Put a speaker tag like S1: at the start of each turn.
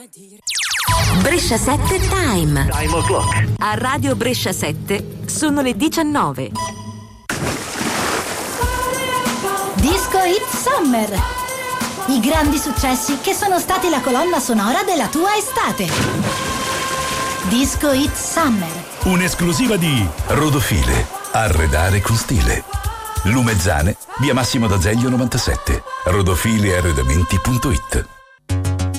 S1: Brescia 7 Time.
S2: Time o'clock.
S1: A Radio Brescia 7 sono le 19.
S3: Disco Hit Summer. I grandi successi che sono stati la colonna sonora della tua estate. Disco Hit Summer.
S4: Un'esclusiva di Rodofile. Arredare con stile. Lumezzane, via Massimo d'Azeglio 97. Rodofilearredamenti.it.